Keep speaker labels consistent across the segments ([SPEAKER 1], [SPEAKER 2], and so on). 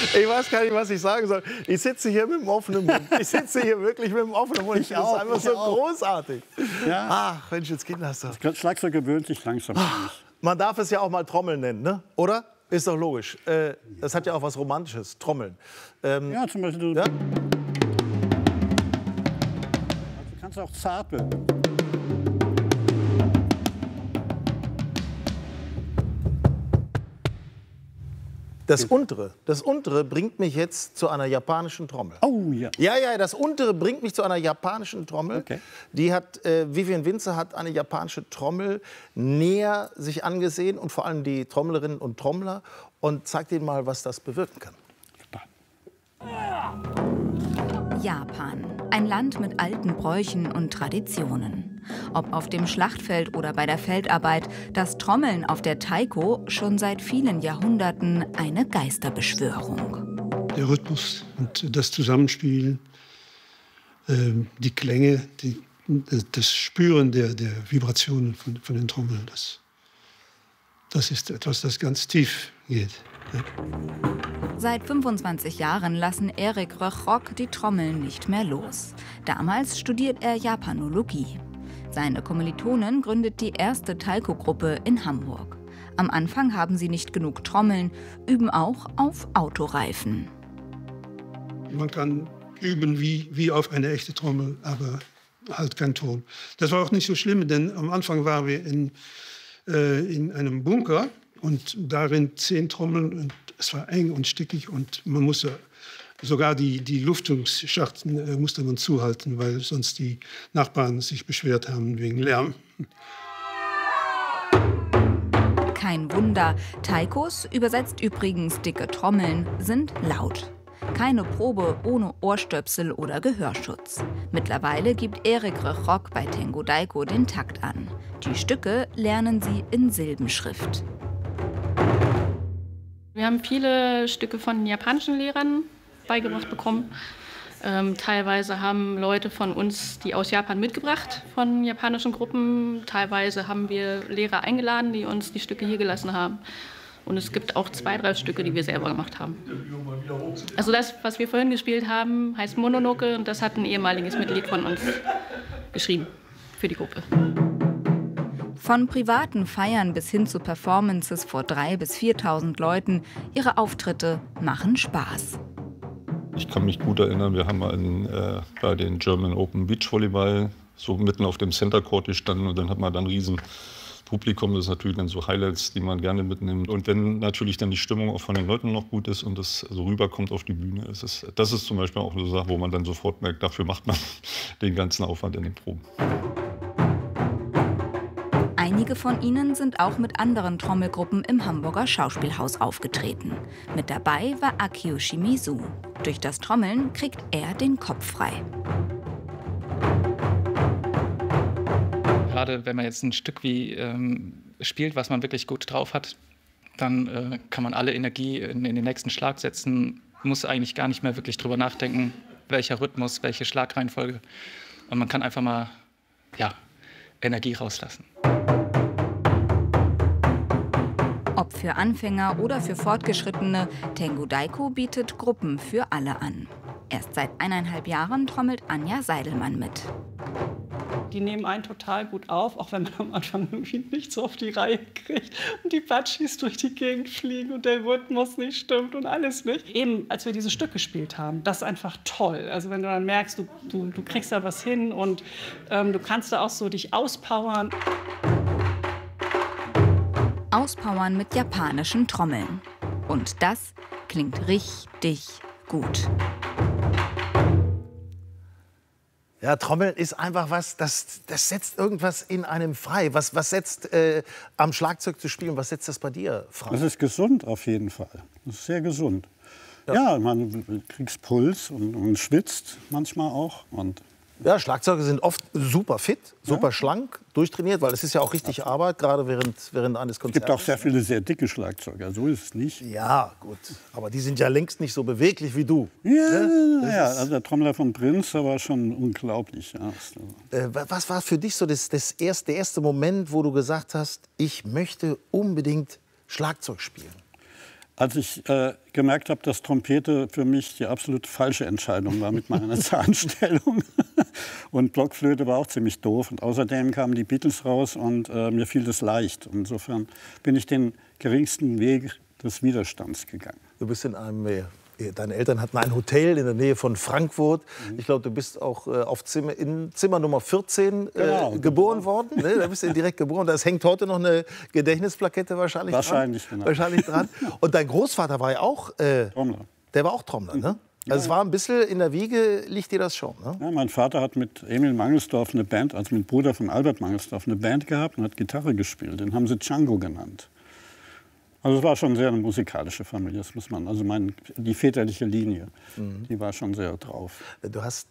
[SPEAKER 1] Ich weiß gar nicht, was ich sagen soll. Ich sitze hier mit dem offenen Mund. Ich sitze hier wirklich mit dem offenen Mund. Das ist einfach so großartig.
[SPEAKER 2] Ja.
[SPEAKER 1] Ach, Mensch, jetzt Kind hast du.
[SPEAKER 2] Das Schlagzeug gewöhnt sich langsam an mich.
[SPEAKER 1] Man darf es ja auch mal Trommeln nennen, ne? Oder? Ist doch logisch. Das hat ja auch was Romantisches, Trommeln.
[SPEAKER 2] Ja, zum Beispiel.
[SPEAKER 1] Ja?
[SPEAKER 2] Du kannst auch zapeln.
[SPEAKER 1] Das untere bringt mich jetzt zu einer japanischen Trommel.
[SPEAKER 2] Oh ja.
[SPEAKER 1] Ja, das untere bringt mich zu einer japanischen Trommel.
[SPEAKER 2] Okay.
[SPEAKER 1] Die hat, Vivian Winzer hat eine japanische Trommel näher sich angesehen und vor allem die Trommlerinnen und Trommler und zeigt ihnen mal, was das bewirken kann.
[SPEAKER 3] Japan, ein Land mit alten Bräuchen und Traditionen. Ob auf dem Schlachtfeld oder bei der Feldarbeit, das Trommeln auf der Taiko schon seit vielen Jahrhunderten eine Geisterbeschwörung.
[SPEAKER 4] Der Rhythmus und das Zusammenspiel, die Klänge, das Spüren der Vibrationen von den Trommeln, das ist etwas, das ganz tief geht. Ja.
[SPEAKER 3] Seit 25 Jahren lassen Erik Röchrock die Trommeln nicht mehr los. Damals studiert er Japanologie. Seine Kommilitonin gründet die erste Taiko-Gruppe in Hamburg. Am Anfang haben sie nicht genug Trommeln, üben auch auf Autoreifen.
[SPEAKER 4] Man kann üben wie auf eine echte Trommel, aber halt kein Ton. Das war auch nicht so schlimm, denn am Anfang waren wir in einem Bunker und darin 10 Trommeln und es war eng und stickig und man musste sogar die Lüftungsschachten musste man zuhalten, weil sonst die Nachbarn sich beschwert haben wegen Lärm.
[SPEAKER 3] Kein Wunder, Taikos, übersetzt übrigens dicke Trommeln, sind laut. Keine Probe ohne Ohrstöpsel oder Gehörschutz. Mittlerweile gibt Erik Röchrock bei Tengo Daiko den Takt an. Die Stücke lernen sie in Silbenschrift.
[SPEAKER 5] Wir haben viele Stücke von japanischen Lehrern beigebracht bekommen. Teilweise haben Leute von uns die aus Japan mitgebracht, von japanischen Gruppen. Teilweise haben wir Lehrer eingeladen, die uns die Stücke hier gelassen haben. Und es gibt auch 2, 3 Stücke, die wir selber gemacht haben. Also das, was wir vorhin gespielt haben, heißt Mononoke und das hat ein ehemaliges Mitglied von uns geschrieben für die Gruppe.
[SPEAKER 3] Von privaten Feiern bis hin zu Performances vor 3.000 bis 4.000 Leuten, ihre Auftritte machen Spaß.
[SPEAKER 6] Ich kann mich gut erinnern, wir haben bei den German Open Beachvolleyball so mitten auf dem Center Court gestanden und dann hat man dann riesen Publikum. Das ist natürlich dann so Highlights, die man gerne mitnimmt. Und wenn natürlich dann die Stimmung auch von den Leuten noch gut ist und das so rüberkommt auf die Bühne, das ist zum Beispiel auch eine Sache, wo man dann sofort merkt, dafür macht man den ganzen Aufwand in den Proben.
[SPEAKER 3] Einige von ihnen sind auch mit anderen Trommelgruppen im Hamburger Schauspielhaus aufgetreten. Mit dabei war Akio Shimizu. Durch das Trommeln kriegt er den Kopf frei.
[SPEAKER 7] Gerade wenn man jetzt ein Stück wie spielt, was man wirklich gut drauf hat, dann kann man alle Energie in den nächsten Schlag setzen, muss eigentlich gar nicht mehr wirklich drüber nachdenken, welcher Rhythmus, welche Schlagreihenfolge. Und man kann einfach mal Energie rauslassen.
[SPEAKER 3] Ob für Anfänger oder für Fortgeschrittene, Tengo Daiko bietet Gruppen für alle an. Erst seit 1,5 Jahren trommelt Anja Seidelmann mit.
[SPEAKER 8] Die nehmen einen total gut auf, auch wenn man am Anfang irgendwie nicht so auf die Reihe kriegt und die Batschis durch die Gegend fliegen und der Rhythmus nicht stimmt und alles nicht. Eben, als wir dieses Stück gespielt haben, das ist einfach toll. Also wenn du dann merkst, du kriegst da was hin und du kannst da auch so dich auspowern.
[SPEAKER 3] Auspowern mit japanischen Trommeln. Und das klingt richtig gut.
[SPEAKER 1] Ja, Trommeln ist einfach was, das setzt irgendwas in einem frei. Was setzt am Schlagzeug zu spielen, was setzt das bei dir frei?
[SPEAKER 2] Das ist gesund auf jeden Fall. Das ist sehr gesund. Ja, man kriegt Puls und schwitzt manchmal auch.
[SPEAKER 1] Ja, Schlagzeuger sind oft super fit, super schlank, durchtrainiert, weil es ist ja auch richtig Arbeit, gerade während eines Konzerts.
[SPEAKER 2] Es gibt auch sehr viele sehr dicke Schlagzeuger, so ist es nicht.
[SPEAKER 1] Ja, gut, aber die sind ja längst nicht so beweglich wie du.
[SPEAKER 2] Ja, also der Trommler von Prinz, der war schon unglaublich. Ja.
[SPEAKER 1] Was war für dich so der erste Moment, wo du gesagt hast, ich möchte unbedingt Schlagzeug spielen?
[SPEAKER 2] Als ich gemerkt habe, dass Trompete für mich die absolut falsche Entscheidung war mit meiner Zahnstellung. Und Blockflöte war auch ziemlich doof. Und außerdem kamen die Beatles raus und mir fiel das leicht. Insofern bin ich den geringsten Weg des Widerstands gegangen.
[SPEAKER 1] Du bist in einem deine Eltern hatten ein Hotel in der Nähe von Frankfurt. Ich glaube, du bist auch in Zimmer Nummer 14 geboren worden. Ne? Da bist du direkt geboren. Da hängt heute noch eine Gedächtnisplakette wahrscheinlich dran. Und dein Großvater war ja auch
[SPEAKER 2] Trommler.
[SPEAKER 1] Der war auch Trommler, ne? Also es war ein bisschen in der Wiege, liegt dir das schon, ne?
[SPEAKER 2] Ja, mein Vater hat mit Emil Mangelsdorf eine Band, also mit Bruder von Albert Mangelsdorf, eine Band gehabt und hat Gitarre gespielt. Den haben sie Django genannt. Also es war schon sehr eine musikalische Familie, das muss man, also die väterliche Linie, die war schon sehr drauf.
[SPEAKER 1] Du hast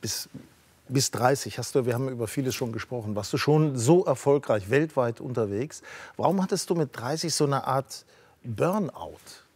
[SPEAKER 1] bis 30, wir haben über vieles schon gesprochen, warst du schon so erfolgreich, weltweit unterwegs. Warum hattest du mit 30 so eine Art Burnout?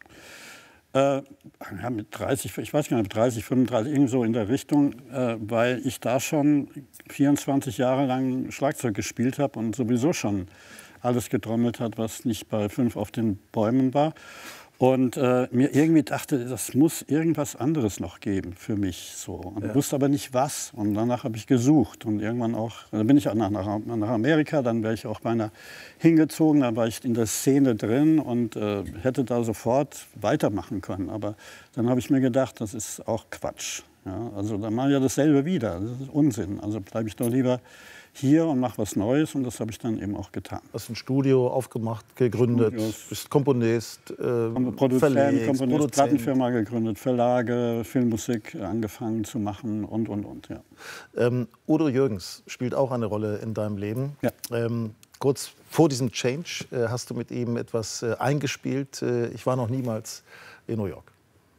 [SPEAKER 2] Ja, mit 30, ich weiß gar nicht, 30, 35, irgendwo in der Richtung, weil ich da schon 24 Jahre lang Schlagzeug gespielt habe und sowieso schon alles getrommelt hat, was nicht bei 5 auf den Bäumen war. Und mir irgendwie dachte, das muss irgendwas anderes noch geben für mich. So. Und wusste aber nicht was. Und danach habe ich gesucht. Und irgendwann auch, dann bin ich auch nach Amerika, dann wäre ich auch beinahe hingezogen. Dann war ich in der Szene drin und hätte da sofort weitermachen können. Aber dann habe ich mir gedacht, das ist auch Quatsch. Ja, also dann mache ich ja dasselbe wieder. Das ist Unsinn. Also bleibe ich doch lieber hier und mache was Neues, und das habe ich dann eben auch getan.
[SPEAKER 1] Du hast ein Studio aufgemacht, gegründet, bist Komponist,
[SPEAKER 2] Produzent, Plattenfirma gegründet, Verlage, Filmmusik angefangen zu machen und. Ja.
[SPEAKER 1] Udo Jürgens spielt auch eine Rolle in deinem Leben.
[SPEAKER 2] Ja.
[SPEAKER 1] Kurz vor diesem Change hast du mit ihm etwas eingespielt. Ich war noch niemals in New York.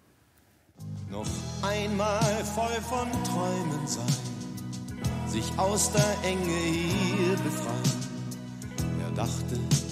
[SPEAKER 9] Noch einmal voll von Träumen sein, sich aus der Enge hier befreien. Er dachte,